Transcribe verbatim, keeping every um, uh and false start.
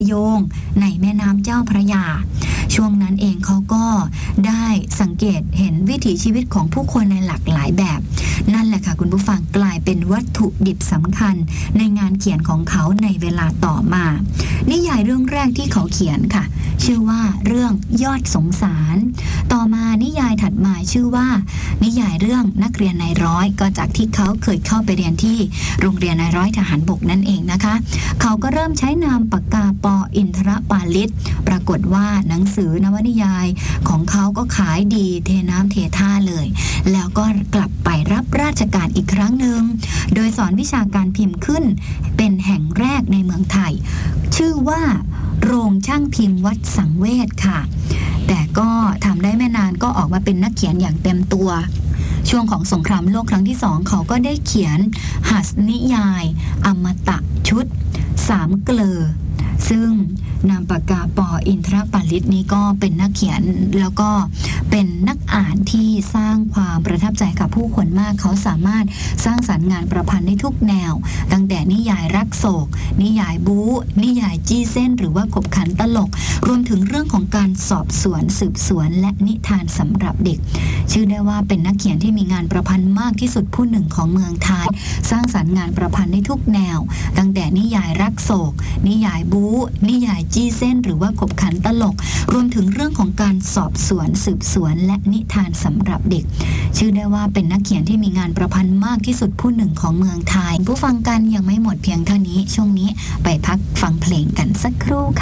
โยงในแม่น้ำเจ้าพระยาช่วงนั้นเองเขาก็ได้สังเกตเห็นวิถีชีวิตของผู้คนในหลากหลายแบบนั่นแหละค่ะคุณผู้ฟังกลายเป็นวัตถุดิบสำคัญในงานเขียนของเขาในเวลาต่อมานิยายเรื่องแรกที่เขาเขียนค่ะชื่อว่าเรื่องยอดสงสารต่อมานิยายถัดมาชื่อว่านิยายเรื่องนักเรียนนายร้อยก็จากที่เขาเคยเข้าไปเรียนที่โรงเรียนนายร้อยทหารบกนั่นเองนะคะเขาก็เริ่มใช้นามปากกาปออินทรปาลิตปรากฏว่าหนังสือนวนิยายของเขาก็ขายดีเทน้ำเทท่าเลยแล้วก็กลับไปรับราชการอีกครั้งหนึ่งโดยสอนวิชาการพิมพ์ขึ้นเป็นแห่งแรกในเมืองไทยชื่อว่าโรงช่างพิมพ์วัดสังเวชค่ะแต่ก็ทำได้ไม่นานก็ออกมาเป็นนักเขียนอย่างเต็มตัวช่วงของสงครามโลกครั้งที่สองเขาก็ได้เขียนหัสนิยายอมตะชุดสามเกลอซึ่งนามปากกาปออินทรปาลิตนี้ก็เป็นนักเขียนแล้วก็เป็นนักอ่านที่สร้างความประทับใจกับผู้คนมากเขาสามารถสร้างสรรค์งานประพันธ์ได้ทุกแนวตั้งแต่นิยายรักโศกนิยายบู๊นิยายจี้เส้นหรือว่าขบขันตลกรวมถึงเรื่องของการสอบสวนสืบสวนและนิทานสำหรับเด็กชื่อได้ว่าเป็นนักเขียนที่มีงานประพันธ์มากที่สุดผู้หนึ่งของเมืองไทยสร้างสรรค์งานประพันธ์ได้ทุกแนวตั้งแต่นิยายรักโศกนิยายบู๊นิยายจี้เส้นหรือว่าขบขันตลกรวมถึงเรื่องของการสอบสวนสืบสวนและนิทานสำหรับเด็กชื่อได้ว่าเป็นนักเขียนที่มีงานประพันธ์มากที่สุดผู้หนึ่งของเมืองไทยผู้ฟังกันยังไม่หมดเพียงเท่านี้ช่วงนี้ไปพักฟังเพลงกันสักครู่